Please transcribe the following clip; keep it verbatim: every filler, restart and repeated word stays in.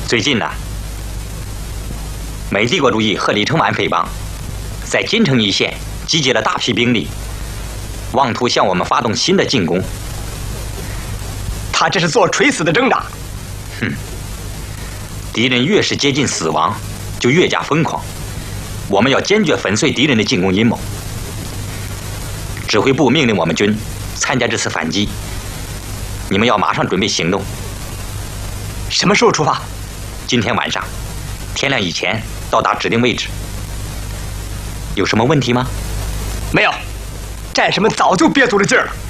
最近呢，美帝国主义和李承晚匪帮在金城一线集结了大批兵力，妄图向我们发动新的进攻。 他这是做垂死的挣扎。 哼！敌人越是接近死亡，就越加疯狂。我们要坚决粉碎敌人的进攻阴谋。指挥部命令我们军参加这次反击，你们要马上准备行动。 什么时候出发？ 今天晚上，天亮以前到达指定位置。有什么问题吗？ 没有，战士们早就憋足了劲儿了。